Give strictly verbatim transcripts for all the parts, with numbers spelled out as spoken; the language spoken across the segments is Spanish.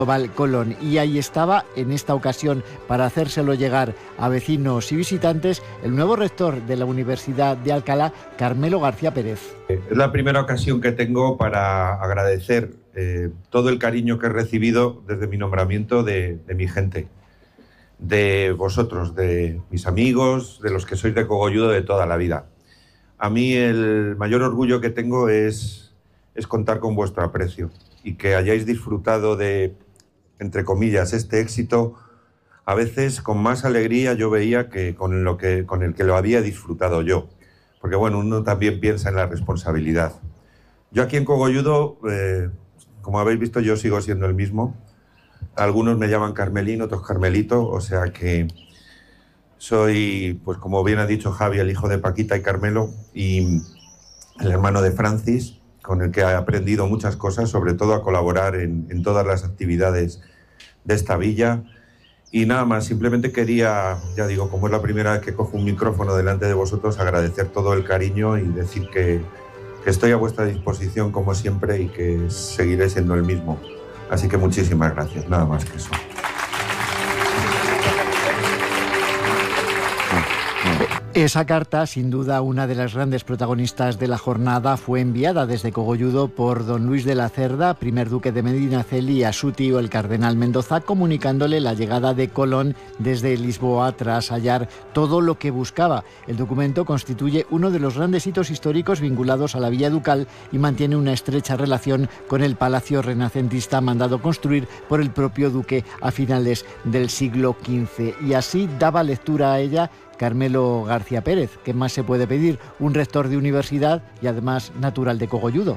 Cristóbal Colón, y ahí estaba en esta ocasión para hacérselo llegar a vecinos y visitantes el nuevo rector de la Universidad de Alcalá, Carmelo García Pérez. Es la primera ocasión que tengo para agradecer eh, todo el cariño que he recibido desde mi nombramiento de, de mi gente, de vosotros, de mis amigos, de los que sois de Cogolludo de toda la vida. A mí el mayor orgullo que tengo es, es contar con vuestro aprecio y que hayáis disfrutado de, entre comillas, este éxito, a veces con más alegría yo veía que con, lo que, con el que lo había disfrutado yo. Porque bueno, uno también piensa en la responsabilidad. Yo aquí en Cogolludo, eh, como habéis visto, yo sigo siendo el mismo. Algunos me llaman Carmelín, otros Carmelito, o sea que soy, pues como bien ha dicho Javi, el hijo de Paquita y Carmelo, y el hermano de Francis, con el que he aprendido muchas cosas, sobre todo a colaborar en, en todas las actividades de esta villa. Y nada más, simplemente quería, ya digo, como es la primera vez que cojo un micrófono delante de vosotros, agradecer todo el cariño y decir que, que estoy a vuestra disposición como siempre y que seguiré siendo el mismo. Así que muchísimas gracias, nada más que eso. Esa carta, sin duda una de las grandes protagonistas de la jornada, fue enviada desde Cogolludo por don Luis de la Cerda, primer duque de Medinaceli, a su tío el cardenal Mendoza, comunicándole la llegada de Colón desde Lisboa tras hallar todo lo que buscaba. El documento constituye uno de los grandes hitos históricos vinculados a la villa ducal y mantiene una estrecha relación con el palacio renacentista mandado construir por el propio duque a finales del siglo quince. Y así daba lectura a ella Carmelo García Pérez. ¿Qué más se puede pedir? Un rector de universidad y además natural de Cogolludo.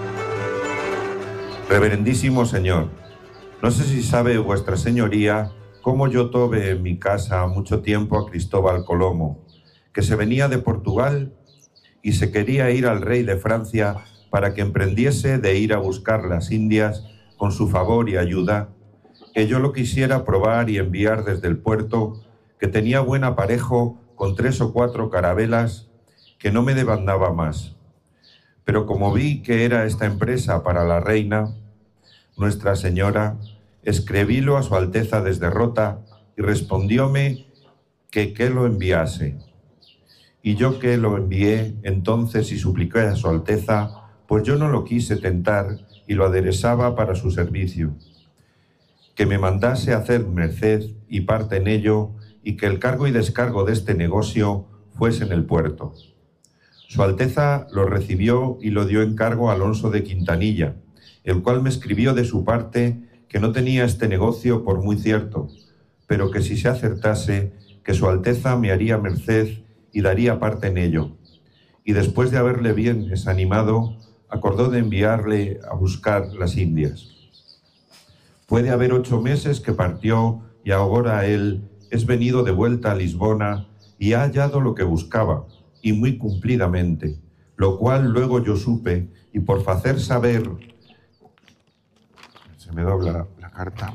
Reverendísimo señor, no sé si sabe vuestra señoría cómo yo tuve en mi casa mucho tiempo a Cristóbal Colón, que se venía de Portugal y se quería ir al rey de Francia para que emprendiese de ir a buscar las Indias con su favor y ayuda, que yo lo quisiera probar y enviar desde el puerto, que tenía buen aparejo con tres o cuatro carabelas, que no me demandaba más. Pero como vi que era esta empresa para la reina, Nuestra Señora, escribílo a su Alteza desde Rota y respondióme que que lo enviase. Y yo que lo envié entonces y supliqué a su Alteza, pues yo no lo quise tentar y lo aderezaba para su servicio, que me mandase hacer merced y parte en ello, y que el cargo y descargo de este negocio fuese en el puerto. Su Alteza lo recibió y lo dio en cargo a Alonso de Quintanilla, el cual me escribió de su parte que no tenía este negocio por muy cierto, pero que si se acertase, que su Alteza me haría merced y daría parte en ello. Y después de haberle bien desanimado, acordó de enviarle a buscar las Indias. Puede haber ocho meses que partió y ahora él es venido de vuelta a Lisbona y ha hallado lo que buscaba, y muy cumplidamente, lo cual luego yo supe, y por hacer saber... Se me dobla la carta.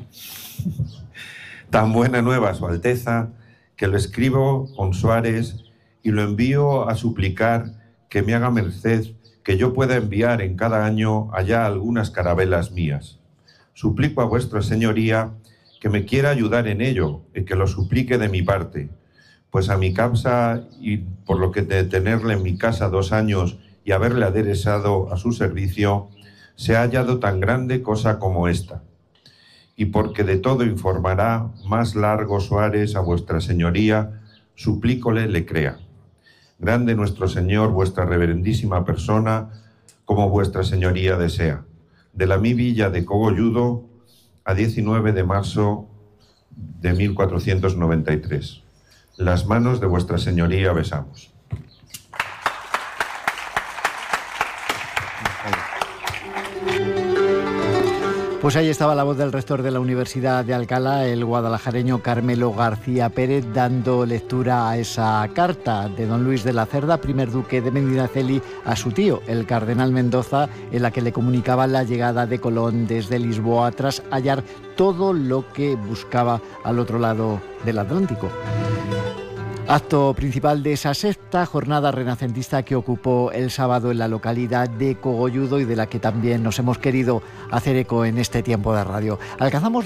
Tan buena nueva su Alteza, que lo escribo con Suárez y lo envío a suplicar que me haga merced que yo pueda enviar en cada año allá algunas carabelas mías. Suplico a vuestra señoría que me quiera ayudar en ello y que lo suplique de mi parte, pues a mi causa y por lo que de tenerle en mi casa dos años y haberle aderezado a su servicio, se ha hallado tan grande cosa como esta. Y porque de todo informará más largo Suárez a vuestra señoría, suplícole le crea. Grande nuestro Señor, vuestra reverendísima persona, como vuestra señoría desea. De la mi villa de Cogolludo, a diecinueve de marzo de mil cuatrocientos noventa y tres. Las manos de vuestra señoría besamos. Pues ahí estaba la voz del rector de la Universidad de Alcalá, el guadalajareño Carmelo García Pérez, dando lectura a esa carta de don Luis de la Cerda, primer duque de Medinaceli, a su tío, el cardenal Mendoza, en la que le comunicaba la llegada de Colón desde Lisboa tras hallar todo lo que buscaba al otro lado del Atlántico. Acto principal de esa sexta jornada renacentista que ocupó el sábado en la localidad de Cogolludo y de la que también nos hemos querido hacer eco en este tiempo de radio. Alcanzamos